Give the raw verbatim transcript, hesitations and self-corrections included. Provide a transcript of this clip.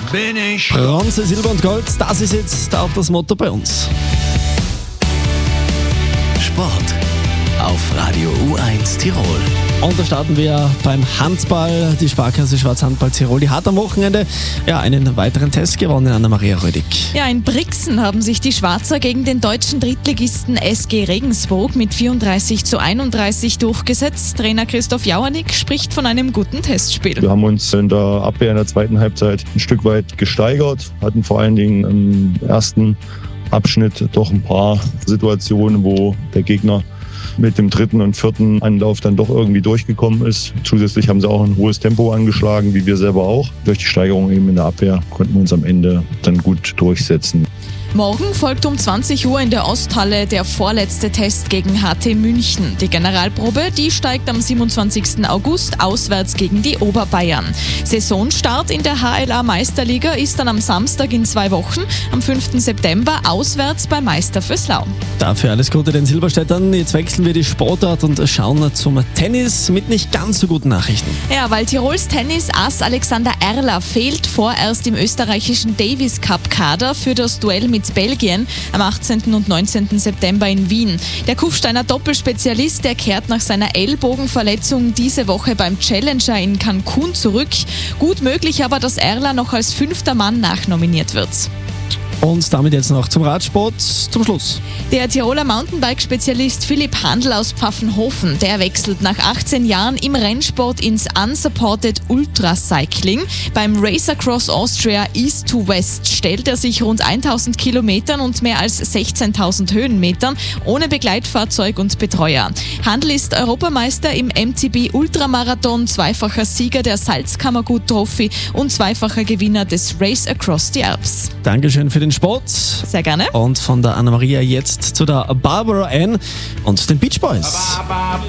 bin ich. Bronze, Silber und Gold, das ist jetzt auch das Motto bei uns. Sport auf Radio U eins Tirol. Und da starten wir beim Handball. Die Sparkasse Schwarz Handball Tirol, die hat am Wochenende ja einen weiteren Test gewonnen, Anna-Maria Rödig. Ja, in Brixen haben sich die Schwarzer gegen den deutschen Drittligisten S G Regensburg mit vierunddreißig zu einunddreißig durchgesetzt. Trainer Christoph Jauernick spricht von einem guten Testspiel. Wir haben uns in der Abwehr in der zweiten Halbzeit ein Stück weit gesteigert, hatten vor allen Dingen im ersten Abschnitt doch ein paar Situationen, wo der Gegner mit dem dritten und vierten Anlauf dann doch irgendwie durchgekommen ist. Zusätzlich haben sie auch ein hohes Tempo angeschlagen, wie wir selber auch. Durch die Steigerung eben in der Abwehr konnten wir uns am Ende dann gut durchsetzen. Morgen folgt um zwanzig Uhr in der Osthalle der vorletzte Test gegen H T München. Die Generalprobe, die steigt am siebenundzwanzigsten August auswärts gegen die Oberbayern. Saisonstart in der H L A-Meisterliga ist dann am Samstag in zwei Wochen, am fünften September, auswärts bei Meister Füßlau. Dafür alles Gute den Silberstädtern. Jetzt wechseln wir die Sportart und schauen zum Tennis mit nicht ganz so guten Nachrichten. Ja, weil Tirols Tennis-Ass Alexander Erler fehlt vorerst im österreichischen Davis Cup-Kader für das Duell mit Belgien am achtzehnten und neunzehnten September in Wien. Der Kufsteiner Doppelspezialist, der kehrt nach seiner Ellbogenverletzung diese Woche beim Challenger in Cancun zurück. Gut möglich aber, dass Erler noch als fünfter Mann nachnominiert wird. Und damit jetzt noch zum Radsport zum Schluss. Der Tiroler Mountainbike-Spezialist Philipp Handl aus Pfaffenhofen, der wechselt nach achtzehn Jahren im Rennsport ins Unsupported Ultracycling. Beim Race Across Austria East to West stellt er sich rund tausend Kilometern und mehr als sechzehntausend Höhenmetern ohne Begleitfahrzeug und Betreuer. Handl ist Europameister im M T B Ultramarathon, zweifacher Sieger der Salzkammergut Trophy und zweifacher Gewinner des Race Across the Alps. Dankeschön für den Sport. Sehr gerne. Und von der Anna-Maria jetzt zu der Barbara Ann und den Beach Boys.